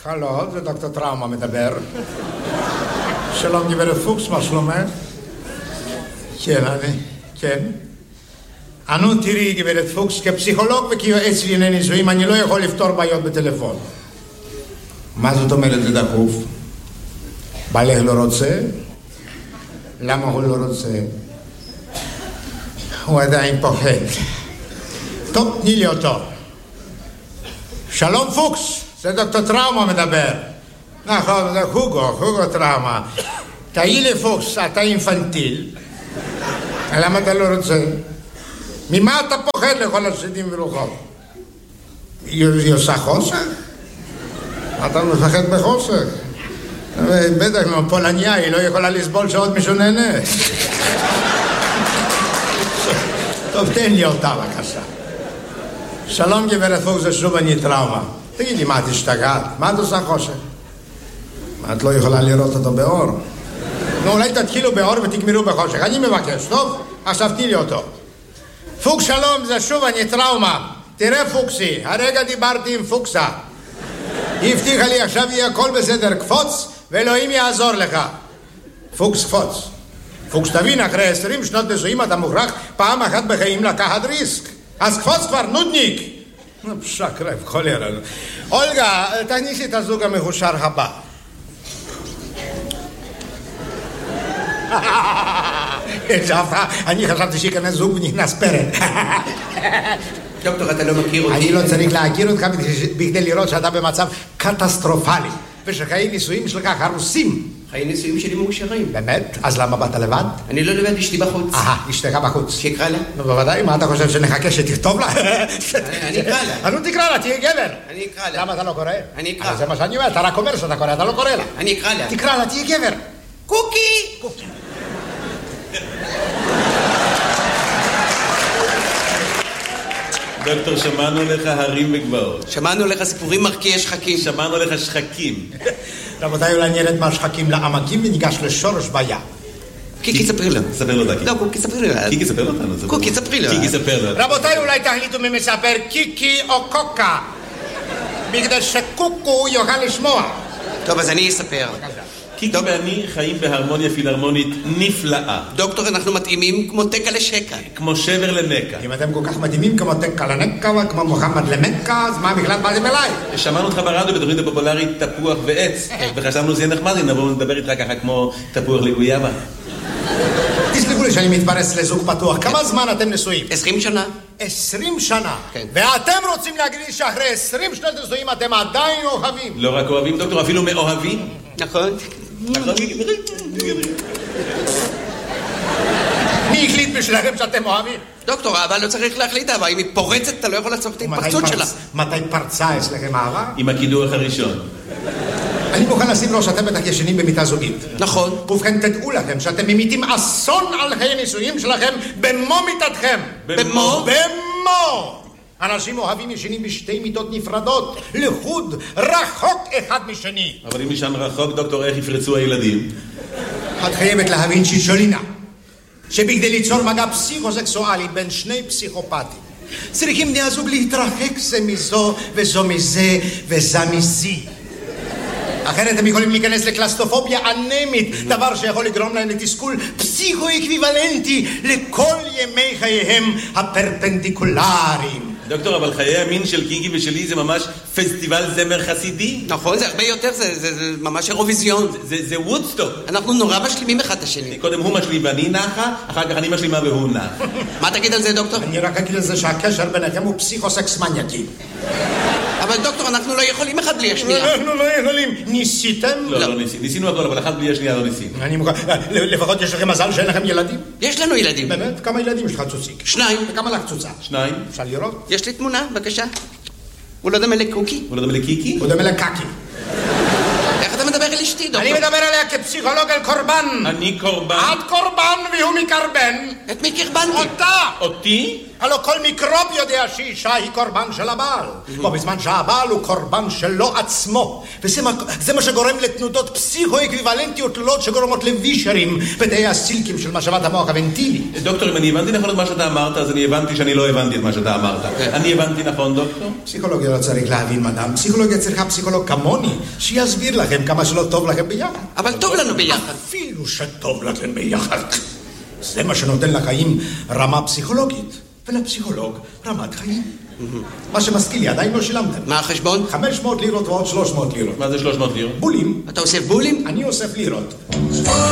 הלו, זה דוקטור טראומה מדבר. שלום גברת פוקס, מה שלומך? כן. אנו תראי גברת פוקס, כפסיכולוג וכיועץ לענייני נישואים, אני לא יכול לפתור בעיות בטלפון. מה זאת אומרת זה דחוף? בעלך לא רוצה? למה הוא לא רוצה? הוא עדיין פוחד. טוב, תני לי אותו. שלום פוקס, זה דוקטור טראומה מדבר. נכון, זה הוגו טראומה. תהי לי פוקס, אתה אינפנטיל. למה אתה לא רוצה? ממה אתה פוחד לכל השדים ורוחות? היא עושה חוסך? אתה מפחד בחוסך? בטח, פולניה, היא לא יכולה לסבול שעוד מישהו נהנה. טוב, תן לי אותה בבקשה. שלום גברת פוקס, זה שוב אני טראומה. תגיד לי, מה את השתגעת? מה את עושה חושך? מה את לא יכולה לראות אותו באור? נו, אולי תתחילו באור ותגמרו בחושך. אני מבקש, טוב? עכשיו תני לי אותו. פוקס שלום, זה שוב אני טראומה. תראה פוקסי, הרגע דיברתי עם פוקסה. היא הבטיחה לי עכשיו יהיה הכל בסדר, קפוץ ואלוהים יעזור לך. פוקס קפוץ. פוקס תבין, אחרי 20 שנות נישואים אתה מוכרח פעם אחת בחיים לקחת ריסק. אז קפוץ כבר, נודניק. שקרב, חולרה. אולגה, תכניסי את הזוג המחושר הבא. אני חשבתי שיכנס זוג ונכנס פרק. דוקטור, אתה לא מכיר אותי? אני לא צריך להכיר אותך בכדי לראות שאתה במצב קטסטרופלי ושחיי נישואים שלך הרוסים. חיי נישואים שלי מאושרים. באמת? אז למה באת לבד? אני לא לבד, אשתי בחוץ. אשתך בחוץ. שיקרא לה? בוודאי, מה אתה חושב שנחכה שתכתוב לה? אני אקרא לה. נו תקרא לה, תהיה גבר. אני אקרא לה. למה אתה לא קורא? אני אקרא. זה מה שאני אומר, אתה רק אומר שאתה קורא, אתה לא קורא לה. אני אקרא לה. תקרא לה, תהיה גבר. קוקי! דוקטור, שמענו לך הרים וגבעות. שמענו לך סיפורים מרקיעי שחקים. שמענו לך שחקים. רבותיי, אולי נרד מהשחקים לעמקים וניגש לשורש בעיה. קיקי, ספרי לו. ספר לו דקי. לא, קוקי, ספרי לו. קיקי, ספר לו אותנו. קוקי, ספרי לו. קיקי, ספר לו. רבותיי, אולי תחליטו מי מספר קיקי או קוקה. בגלל שקוקו יוכל לשמוע. טוב, אז אני אספר. קיקי ואני חיים בהרמוניה פילהרמונית נפלאה. דוקטור, אנחנו מתאימים כמו תקה לשקה. כמו שבר לנקה. אם אתם כל כך מדהימים כמו תקה לנקה וכמו מוחמד למקה, אז מה בכלל באתם אליי? שמענו אותך ברדיו בתוכנית הפופולרית תפוח ועץ, וחשבנו שזה יהיה נחמד אם נבוא לדבר איתך ככה כמו תפוח לגויאבה. תסלחו לי שאני מתפרץ לזוג פתוח. כמה זמן אתם נשואים? 20 שנה. 20 שנה. כן. ואתם רוצים להגיד לי שאחרי 20 שנות נישואים אתם עדיין אוהבים? לא רק אוהבים, דוקטור, אפילו מאוהבים. נכון. מי החליט בשבילכם שאתם אוהבים? דוקטור, אהבה לא צריך להחליט אהבה. אם היא פורצת, אתה לא יכול לעצור את ההתפרצות שלה. מתי פרצה אצלכם אהבה? עם הקידוח הראשון. אני מוכן לשים לו שאתם בטח ישנים במיטה זוגית. נכון. ובכן, תדעו לכם שאתם ממיתים אסון על חיי נישואים שלכם במו מיטתכם. במו? במו! אנשים אוהבים ישנים בשתי מיטות נפרדות, לחוד, רחוק אחד משני. אבל אם ישן רחוק, דוקטור, איך יפרצו הילדים? את חייבת להבין שישולינה, שבכדי ליצור מגע פסיכוסקסואלי בין שני פסיכופטים, צריכים בני הזוג להתרחק זה מזו וזו מזה וזה מזי. אחרת הם יכולים להיכנס לקלסטרופוביה אנמית, דבר שיכול לגרום להם לתסכול פסיכו-אקוויוולנטי לכל ימי חייהם הפרפנדיקולריים. דוקטור, אבל חיי המין של קיקי ושלי זה ממש פסטיבל זמר חסידי. נכון, זה הרבה יותר, זה ממש אירוויזיון. זה וודסטוק. אנחנו נורא משלימים אחד את השני. קודם הוא משלים ואני נחה, אחר כך אני משלימה והוא נח. מה תגיד על זה, דוקטור? אני רק אגיד על זה שהקשר ביניכם הוא פסיכוסקס מניאקי. אבל דוקטור, אנחנו לא יכולים אחד בלי השנייה. אנחנו לא יכולים. ניסיתם? לא ניסינו הכל, אבל אחד בלי השנייה לא ניסינו. אני מוכן, לפחות יש לכם מזל שאין לכם ילדים? יש לנו ילדים. באמת? כמה ילדים יש לך צוציק? 2. וכמה לך צוצה? 2. אפשר לראות? יש לי תמונה, בבקשה. הוא לא דומה לקוקי? הוא לא דומה לקיקי? הוא דומה לקקי. איך אתה מדבר אליי על אשתי, דוקטור. אני מדבר עליה כפסיכולוג אל קורבן. אני קורבן. את קורבן והוא מקרבן. את מי קרבנתי? אותה! אותי? הלא כל מיקרוב יודע שאישה היא קורבן של הבעל. בו בזמן שהבעל הוא קורבן שלו עצמו. וזה מה שגורם לתנודות פסיכו-אקוויוולנטיות תלולות שגורמות לווישרים בתאי הסילקים של משאבת המוח הוונטילי. דוקטור, אם אני הבנתי נכון את מה שאתה אמרת, אז אני הבנתי שאני לא הבנתי את מה שאתה אמרת. אני הבנתי נכון, דוקטור? פסיכולוגיה לא צריך להבין, מדam. פסיכולוגיה צריכה פסיכולוג כמוני, שיסביר לכם כמה שלא טוב לכם ביחד. אבל טוב לנו ביחד. אפילו שטוב לכם ביחד. זה מה שנותן לחיים רמה פסיכולוגית. ולפסיכולוג רמת חיים. מה שמזכיר לי, עדיין לא שילמתם. מה החשבון? 500 לירות ועוד 300 לירות. מה זה 300 לירות? בולים. אתה אוסף בולים? אני אוסף לירות.